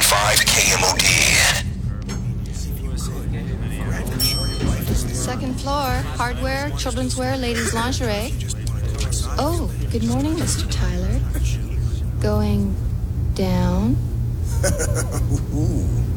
KMOD. Second floor, hardware, children's wear, ladies' lingerie. Oh, good morning, Mr. Tyler. Going down?